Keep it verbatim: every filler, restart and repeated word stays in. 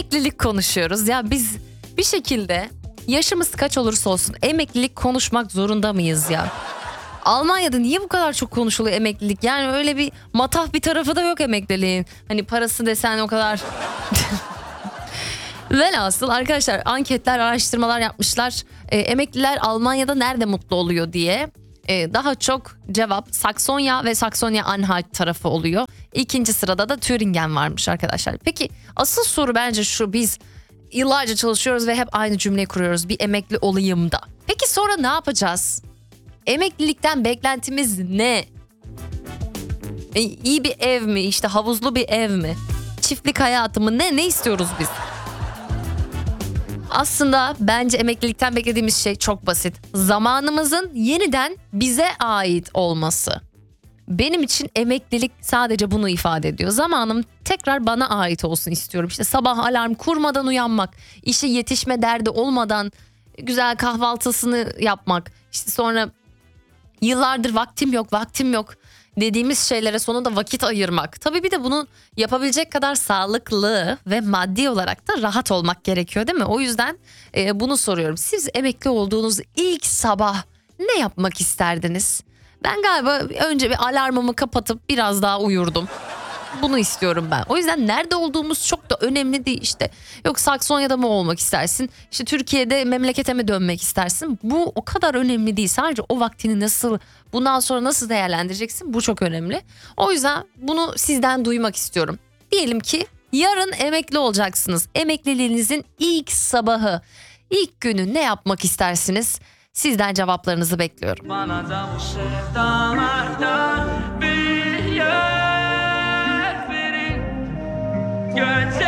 emeklilik konuşuyoruz. Ya biz bir şekilde yaşımız kaç olursa olsun emeklilik konuşmak zorunda mıyız ya? Almanya'da niye bu kadar çok konuşuluyor emeklilik? Yani öyle bir matah bir tarafı da yok emekliliğin. Hani parası desen o kadar... Velhasıl arkadaşlar anketler, araştırmalar yapmışlar. E, emekliler Almanya'da nerede mutlu oluyor diye. E, daha çok cevap Saksonya ve Saksonya-Anhalt tarafı oluyor. İkinci sırada da Thüringen varmış arkadaşlar. Peki asıl soru bence şu: biz yıllarca çalışıyoruz ve hep aynı cümleyi kuruyoruz. Bir emekli olayım da. Peki sonra ne yapacağız? Emeklilikten beklentimiz ne? E, iyi bir ev mi? İşte havuzlu bir ev mi? Çiftlik hayatı mı? Ne? Ne istiyoruz biz? Aslında bence emeklilikten beklediğimiz şey çok basit. Zamanımızın yeniden bize ait olması. Benim için emeklilik sadece bunu ifade ediyor. Zamanım tekrar bana ait olsun istiyorum. İşte sabah alarm kurmadan uyanmak, işe yetişme derdi olmadan güzel kahvaltısını yapmak, işte sonra yıllardır vaktim yok, vaktim yok dediğimiz şeylere sonunda vakit ayırmak. Tabii bir de bunu yapabilecek kadar sağlıklı ve maddi olarak da rahat olmak gerekiyor, değil mi? O yüzden e, bunu soruyorum. Siz emekli olduğunuz ilk sabah ne yapmak isterdiniz? Ben galiba önce bir alarmımı kapatıp biraz daha uyurdum. Bunu istiyorum ben. O yüzden nerede olduğumuz çok da önemli değil işte. Yok Saksonya'da mı olmak istersin? İşte Türkiye'de memlekete mi dönmek istersin? Bu o kadar önemli değil. Sadece o vaktini nasıl, bundan sonra nasıl değerlendireceksin? Bu çok önemli. O yüzden bunu sizden duymak istiyorum. Diyelim ki yarın emekli olacaksınız. Emekliliğinizin ilk sabahı, ilk günü ne yapmak istersiniz? Sizden cevaplarınızı bekliyorum. Bana da bu sevdalardan bir yer verin. Göz